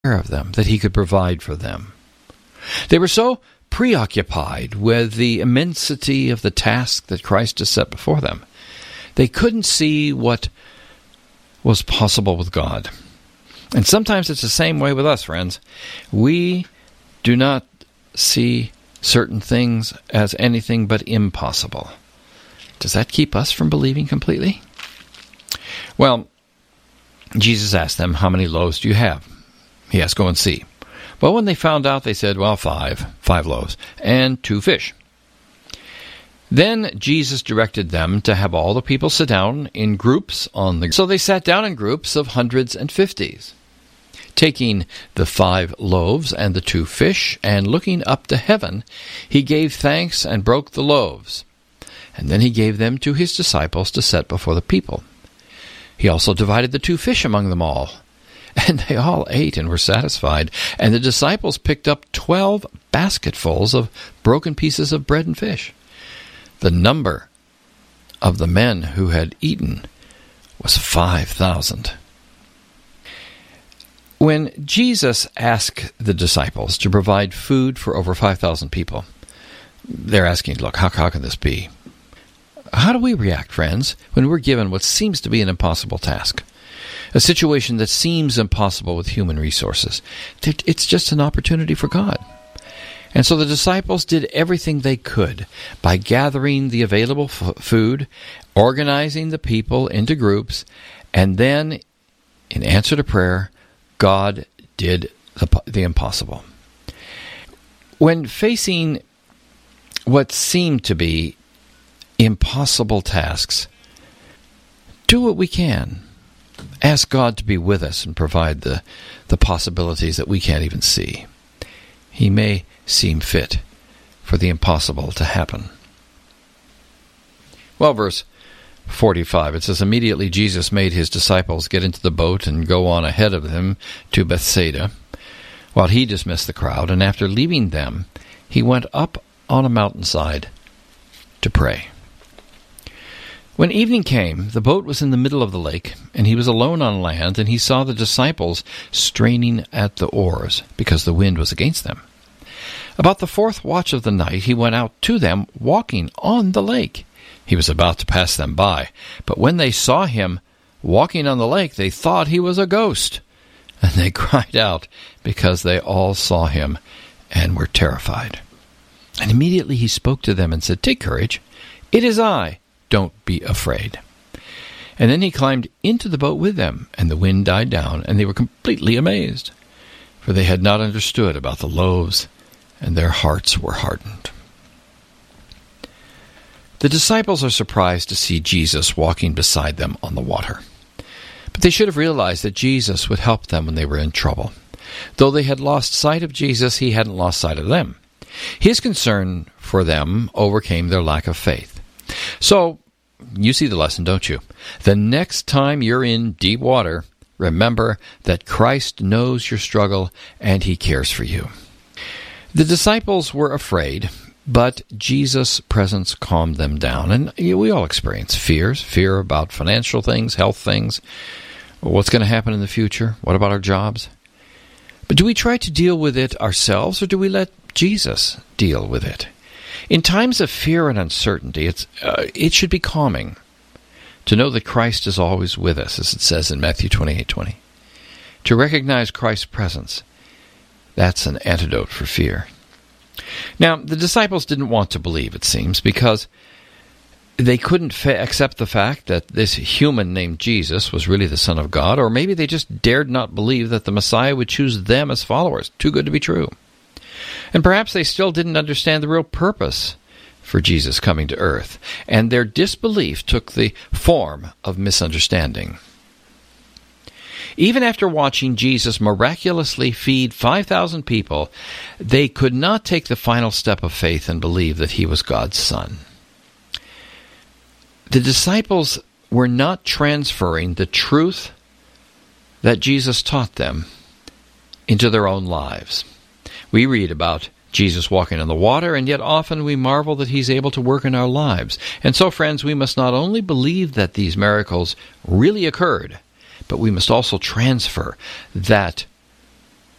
care of them, that he could provide for them. They were so preoccupied with the immensity of the task that Christ has set before them, they couldn't see what was possible with God. And sometimes it's the same way with us, friends. We do not see certain things as anything but impossible. Does that keep us from believing completely? Well, Jesus asked them, "How many loaves do you have?" He asked, "Go and see." Well, when they found out, they said, "Well, five loaves, and 2 fish." Then Jesus directed them to have all the people sit down in groups So they sat down in groups of hundreds and fifties. Taking the 5 loaves and the 2 fish, and looking up to heaven, he gave thanks and broke the loaves. And then he gave them to his disciples to set before the people. He also divided the 2 fish among them all. And they all ate and were satisfied. And the disciples picked up 12 basketfuls of broken pieces of bread and fish. The number of the men who had eaten was 5,000. When Jesus asked the disciples to provide food for over 5,000 people, they're asking, look, how can this be? How do we react, friends, when we're given what seems to be an impossible task? A situation that seems impossible with human resources. It's just an opportunity for God. And so the disciples did everything they could by gathering the available food, organizing the people into groups, and then, in answer to prayer, God did the impossible. When facing what seemed to be impossible tasks, do what we can. Ask God to be with us and provide the possibilities that we can't even see. He may seem fit for the impossible to happen. Well, verse 45, it says, "Immediately Jesus made his disciples get into the boat and go on ahead of him to Bethsaida, while he dismissed the crowd, and after leaving them, he went up on a mountainside to pray." When evening came, the boat was in the middle of the lake, and he was alone on land, and he saw the disciples straining at the oars, because the wind was against them. About the 4th watch of the night, he went out to them, walking on the lake. He was about to pass them by, but when they saw him walking on the lake, they thought he was a ghost, and they cried out, because they all saw him and were terrified. And immediately he spoke to them and said, "Take courage, it is I. Don't be afraid." And then he climbed into the boat with them, and the wind died down, and they were completely amazed, for they had not understood about the loaves, and their hearts were hardened. The disciples are surprised to see Jesus walking beside them on the water. But they should have realized that Jesus would help them when they were in trouble. Though they had lost sight of Jesus, he hadn't lost sight of them. His concern for them overcame their lack of faith. So, you see the lesson, don't you? The next time you're in deep water, remember that Christ knows your struggle and he cares for you. The disciples were afraid, but Jesus' presence calmed them down. And we all experience fear about financial things, health things, what's going to happen in the future, what about our jobs? But do we try to deal with it ourselves, or do we let Jesus deal with it? In times of fear and uncertainty, it should be calming to know that Christ is always with us, as it says in Matthew 28:20. To recognize Christ's presence, that's an antidote for fear. Now, the disciples didn't want to believe, it seems, because they couldn't accept the fact that this human named Jesus was really the Son of God, or maybe they just dared not believe that the Messiah would choose them as followers. Too good to be true. And perhaps they still didn't understand the real purpose for Jesus coming to earth, and their disbelief took the form of misunderstanding. Even after watching Jesus miraculously feed 5,000 people, they could not take the final step of faith and believe that he was God's Son. The disciples were not transferring the truth that Jesus taught them into their own lives. We read about Jesus walking on the water, and yet often we marvel that he's able to work in our lives. And so, friends, we must not only believe that these miracles really occurred, but we must also transfer that